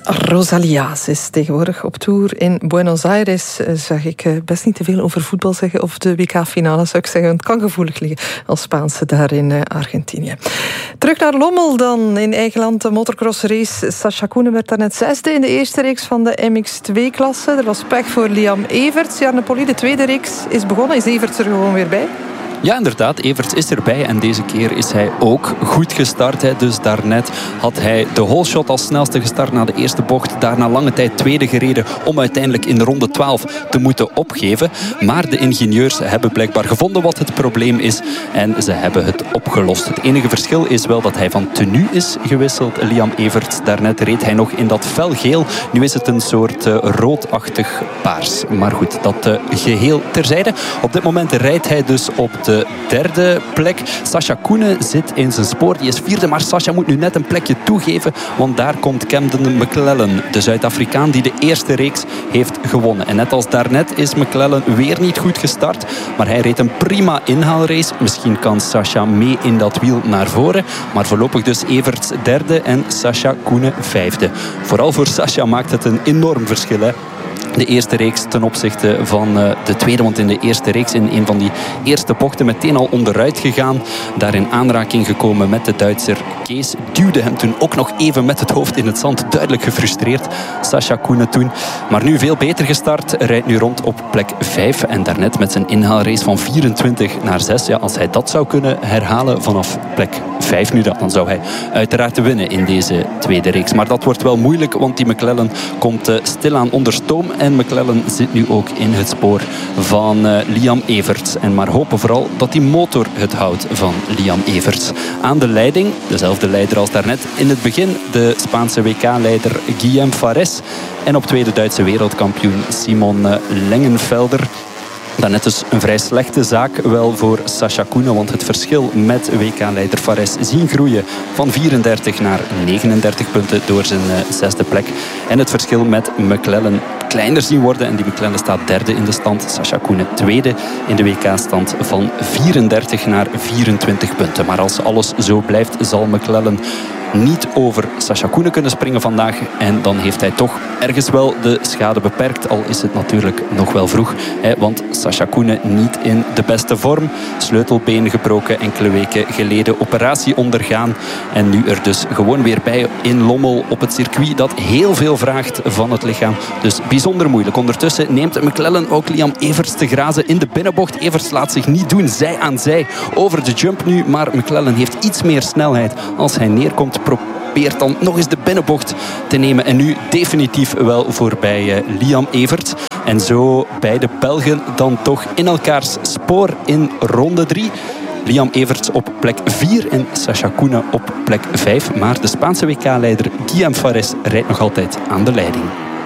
Rosalía, ze is tegenwoordig op tour in Buenos Aires. Zag ik best niet te veel over voetbal zeggen. Of de WK-finale zou ik zeggen. Het kan gevoelig liggen als Spaanse daar in Argentinië. Terug naar Lommel dan. In eigen land de motocross-race. Sascha Koenen werd daarnet 6e in de eerste reeks van de MX2-klasse. Er was pech voor Liam Everts. Ja, Napoli, de tweede reeks is begonnen. Is Everts er gewoon weer bij? Ja, inderdaad. Everts is erbij en deze keer is hij ook goed gestart. Dus daarnet had hij de whole shot als snelste gestart na de eerste bocht. Daarna lange tijd tweede gereden om uiteindelijk in de ronde 12 te moeten opgeven. Maar de ingenieurs hebben blijkbaar gevonden wat het probleem is en ze hebben het opgelost. Het enige verschil is wel dat hij van tenue is gewisseld. Liam Everts, daarnet reed hij nog in dat felgeel. Nu is het een soort roodachtig paars. Maar goed, dat geheel terzijde. Op dit moment rijdt hij dus op de derde plek. Sascha Koenen zit in zijn spoor. Die is vierde, maar Sascha moet nu net een plekje toegeven. Want daar komt Camden McLellan, de Zuid-Afrikaan die de eerste reeks heeft gewonnen. En net als daarnet is McLellan weer niet goed gestart. Maar hij reed een prima inhaalrace. Misschien kan Sascha mee in dat wiel naar voren. Maar voorlopig dus Everts derde en Sascha Koenen vijfde. Vooral voor Sascha maakt het een enorm verschil, hè. De eerste reeks ten opzichte van de tweede. Want in de eerste reeks, in een van die eerste bochten, meteen al onderuit gegaan. Daar in aanraking gekomen met de Duitser Kees. Duwde hem toen ook nog even met het hoofd in het zand. Duidelijk gefrustreerd, Sascha Koenen toen. Maar nu veel beter gestart. Rijdt nu rond op plek 5. En daarnet met zijn inhaalrace van 24 naar 6. Ja, als hij dat zou kunnen herhalen vanaf plek 5 nu, dan zou hij uiteraard winnen in deze tweede reeks. Maar dat wordt wel moeilijk, want die McLellan komt stilaan onder stoom. En McLellan zit nu ook in het spoor van Liam Everts. En maar hopen vooral dat die motor het houdt van Liam Everts. Aan de leiding, dezelfde leider als daarnet in het begin, de Spaanse WK-leider Guillem Fares. En op tweede Duitse wereldkampioen Simon Lengenfelder. Daarnet dus een vrij slechte zaak wel voor Sascha Koenen, want het verschil met WK-leider Fares zien groeien van 34 naar 39 punten door zijn zesde plek. En het verschil met McLellan kleiner zien worden. En die McLellan staat derde in de stand. Sascha Koenen tweede in de WK-stand van 34 naar 24 punten. Maar als alles zo blijft, zal McLellan niet over Sascha Koenen kunnen springen vandaag. En dan heeft hij toch ergens wel de schade beperkt. Al is het natuurlijk nog wel vroeg. Want Sascha Koenen niet in de beste vorm. Sleutelbeen gebroken enkele weken geleden. Operatie ondergaan. En nu er dus gewoon weer bij in Lommel op het circuit. Dat heel veel vraagt van het lichaam. Dus bijzonder moeilijk. Ondertussen neemt McLellan ook Liam Everts te grazen in de binnenbocht. Everts laat zich niet doen. Zij aan zij over de jump nu. Maar McLellan heeft iets meer snelheid. Als hij neerkomt, probeert dan nog eens de binnenbocht te nemen. En nu definitief wel voorbij Liam Everts. En zo beide Belgen dan toch in elkaars spoor in ronde 3. Liam Everts op plek 4 en Sascha Koenen op plek 5. Maar de Spaanse WK-leider Guillem Fares rijdt nog altijd aan de leiding.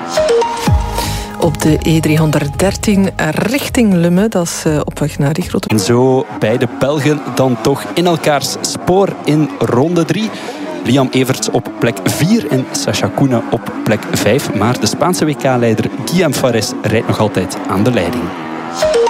Op de E313 richting Lummen, dat is op weg naar die grote... En zo beide Belgen dan toch in elkaars spoor in ronde 3. Liam Everts op plek 4 en Sascha Koenen op plek 5. Maar de Spaanse WK-leider Guillem Fares rijdt nog altijd aan de leiding.